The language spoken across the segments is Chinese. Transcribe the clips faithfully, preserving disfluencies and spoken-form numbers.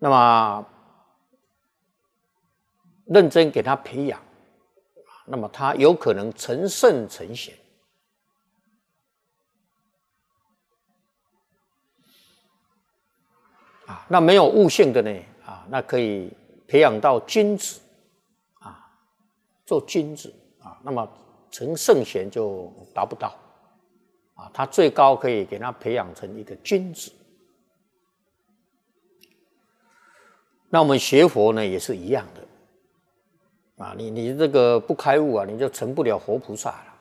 那么认真给他培养，那么他有可能成圣成贤。啊，那没有悟性的呢？啊，那可以培养到君子，啊，做君子啊，那么成圣贤就达不到，啊，他最高可以给他培养成一个君子。那我们学佛呢也是一样的，啊，你你这个不开悟啊，你就成不了活菩萨了，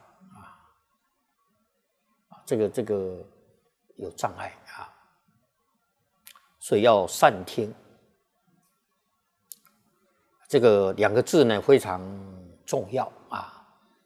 啊，这个这个有障碍啊。所以要善听，这个两个字呢非常重要啊！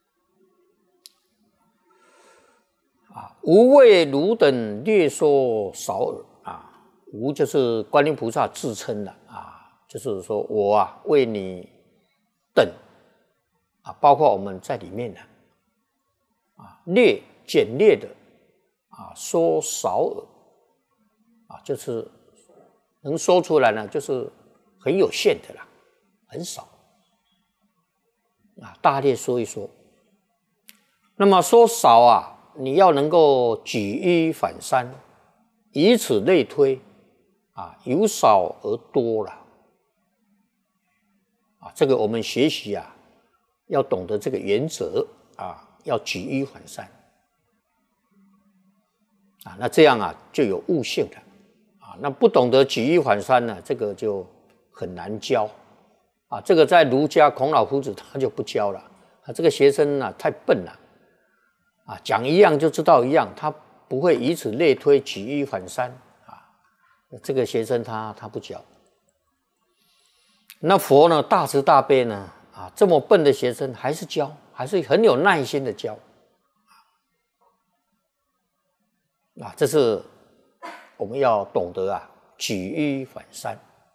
啊，无为汝等略说少耳啊，无就是观音菩萨自称的啊，就是说我啊为你等啊，包括我们在里面的啊，略简略的啊，说少耳啊，就是。能说出来呢，就是很有限的啦，很少啊。大略说一说，那么说少啊，你要能够举一反三，以此类推啊，由少而多了啊。这个我们学习啊，要懂得这个原则啊，要举一反三啊，那这样啊就有悟性了。那不懂得举一反三呢，这个就很难教啊。这个在儒家孔老夫子他就不教了啊。这个学生呢太笨了啊，讲一样就知道一样，他不会以此类推，举一反三啊。这个学生他他不教。那佛呢大慈大悲呢啊，这么笨的学生还是教，还是很有耐心的教啊。这是。我们要懂得啊，举一反三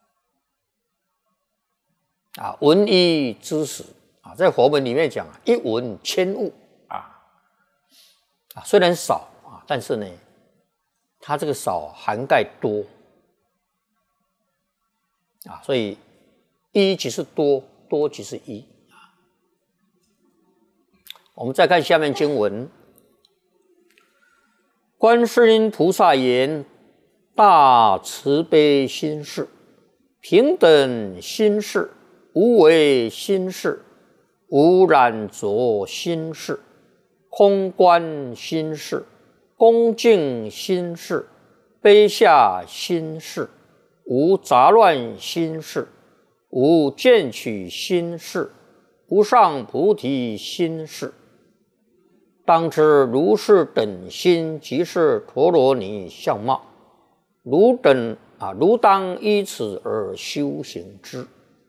啊，闻一知十啊，在佛门里面讲啊，一闻千悟啊啊，虽然少啊，但是呢，它这个少涵盖多啊，所以一即是多，多即是一啊。我们再看下面经文，观世音菩萨言。大慈悲心事，平等心事，无为心事，无染着心事，空观心事，恭敬心事，卑下心事，无杂乱心事，无见取心事，无上菩提心事。当知如是等心，即是陀罗尼相貌。汝等啊，汝当依此而修行之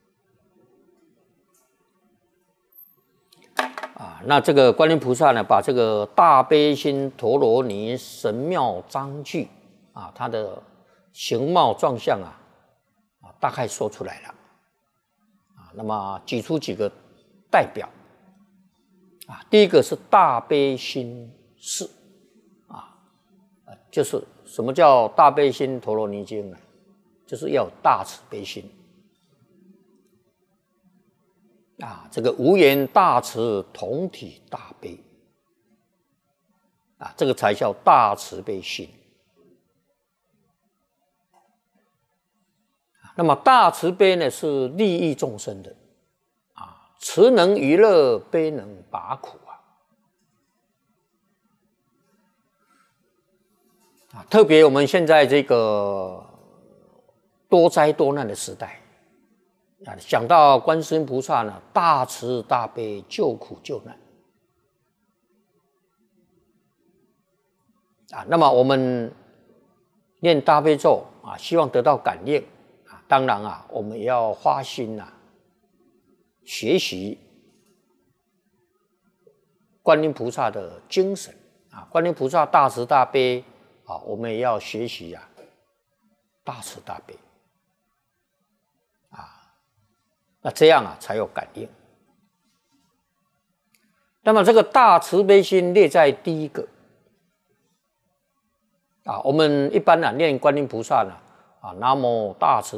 啊。那这个观音菩萨呢，把这个大悲心陀罗尼神妙章句啊，它的形貌状相啊，啊，大概说出来了啊。那么举出几个代表啊，第一个是大悲心事啊，就是。什么叫大悲心陀罗尼经呢？就是要有大慈悲心啊，这个无缘大慈，同体大悲啊，这个才叫大慈悲心。那么大慈悲呢，是利益众生的啊，慈能娱乐，悲能拔苦。啊，特别我们现在这个多灾多难的时代啊，想到观世音菩萨呢，大慈大悲，救苦救难啊。那么我们念大悲咒啊，希望得到感应啊。当然啊，我们也要花心啊，学习观音菩萨的精神啊。观音菩萨大慈大悲。啊，我们也要学习啊，大慈大悲啊，那这样啊才有感应。那么这个大慈悲心列在第一个啊，我们一般呢、啊、念观音菩萨呢啊，南无大慈